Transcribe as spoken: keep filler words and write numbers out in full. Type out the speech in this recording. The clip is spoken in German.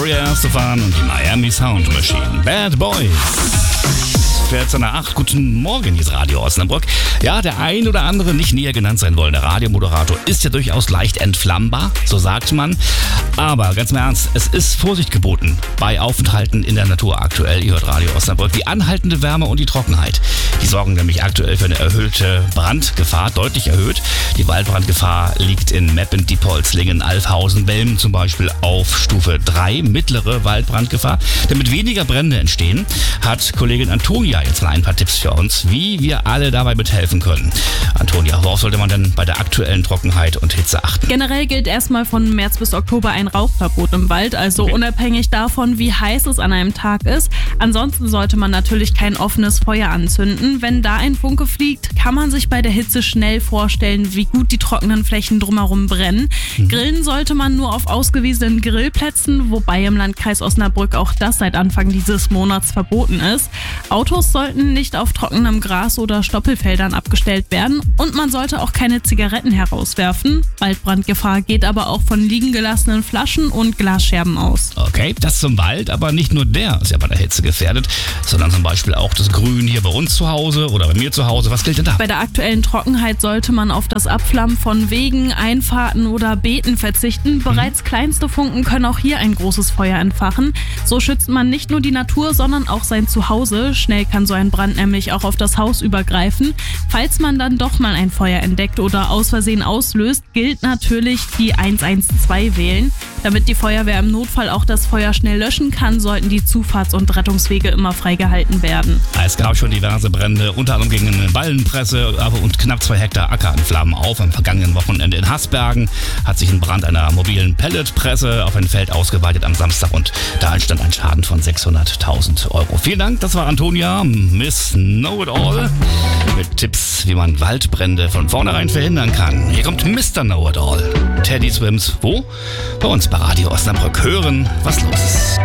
Warriors zu fahren und die Miami Sound Machine. Bad Boys. vierzehn Uhr acht. Guten Morgen, hier ist Radio Osnabrück. Ja, der ein oder andere nicht näher genannt sein wollende Radiomoderator ist ja durchaus leicht entflammbar, so sagt man. Aber ganz im Ernst, es ist Vorsicht geboten bei Aufenthalten in der Natur aktuell. Ihr hört Radio Osnabrück. Die anhaltende Wärme und die Trockenheit, die sorgen nämlich aktuell für eine erhöhte Brandgefahr, deutlich erhöht. Die Waldbrandgefahr liegt in Meppen, Diepholzlingen, Alfhausen, Belmen zum Beispiel auf Stufe drei, mittlere Waldbrandgefahr. Damit weniger Brände entstehen, hat Kollegin Antonia jetzt mal ein paar Tipps für uns, wie wir alle dabei mithelfen können. Antonia, worauf sollte man denn bei der aktuellen Trockenheit und Hitze achten? Generell gilt erstmal von März bis Oktober ein Rauchverbot im Wald, also Okay. unabhängig davon, wie heiß es an einem Tag ist. Ansonsten sollte man natürlich kein offenes Feuer anzünden. Wenn da ein Funke fliegt, kann man sich bei der Hitze schnell vorstellen, wie gut die trockenen Flächen drumherum brennen. Mhm. Grillen sollte man nur auf ausgewiesenen Grillplätzen, wobei im Landkreis Osnabrück auch das seit Anfang dieses Monats verboten ist. Autos sollten nicht auf trockenem Gras oder Stoppelfeldern abgestellt werden und man sollte auch keine Zigaretten herauswerfen. Waldbrandgefahr geht aber auch von liegen gelassenen Flaschen und Glasscherben aus. Okay, das zum Wald, aber nicht nur der ist ja bei der Hitze gefährdet, sondern zum Beispiel auch das Grün hier bei uns zu Hause oder bei mir zu Hause. Was gilt denn da? Bei der aktuellen Trockenheit sollte man auf das Abflammen von Wegen, Einfahrten oder Beeten verzichten. Bereits kleinste Funken können auch hier ein großes Feuer entfachen. So schützt man nicht nur die Natur, sondern auch sein Zuhause. Schnell kann so ein Brand nämlich auch auf das Haus übergreifen. Falls man dann doch mal ein Feuer entdeckt oder aus Versehen auslöst, gilt natürlich die eins eins zwei wählen. Damit die Feuerwehr im Notfall auch das Feuer schnell löschen kann, sollten die Zufahrts- und Rettungswege immer freigehalten werden. Es gab schon diverse Brände, unter anderem gegen eine Ballenpresse aber und knapp zwei Hektar Acker in Flammen auf. Am vergangenen Wochenende in Haßbergen hat sich ein Brand einer mobilen Pelletpresse auf ein Feld ausgeweitet am Samstag und da entstand ein Schaden von sechshunderttausend Euro. Vielen Dank, das war Antonia, Miss Know-it-all, mit Tipps, wie man Waldbrände von vornherein verhindern kann. Hier kommt Mister Know-it-all. Teddy Swims, wo? Bei uns bei Radio Osnabrück. Hören, was los ist.